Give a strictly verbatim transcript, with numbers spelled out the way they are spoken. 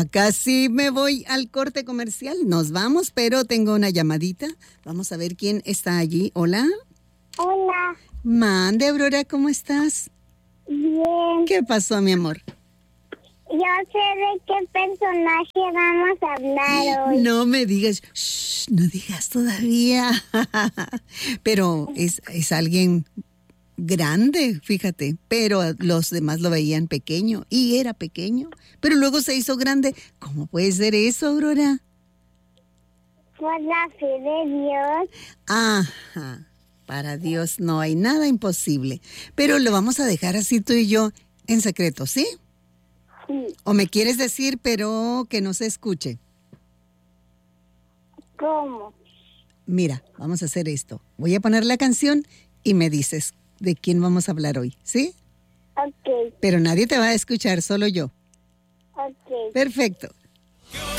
Casi me voy al corte comercial. Nos vamos, pero tengo una llamadita. Vamos a ver quién está allí. Hola. Hola. Mande, Aurora, ¿cómo estás? Bien. ¿Qué pasó, mi amor? Yo sé de qué personaje vamos a hablar hoy. No me digas. Shh, no digas todavía. Pero es, es alguien grande, fíjate. Pero los demás lo veían pequeño. Y era pequeño. Pero luego se hizo grande. ¿Cómo puede ser eso, Aurora? Por la fe de Dios. Ajá. Para Dios no hay nada imposible. Pero lo vamos a dejar así tú y yo en secreto, ¿sí? Sí. ¿O me quieres decir, pero que no se escuche? ¿Cómo? Mira, vamos a hacer esto. Voy a poner la canción y me dices de quién vamos a hablar hoy, ¿sí? Ok. Pero nadie te va a escuchar, solo yo. Ok. Perfecto.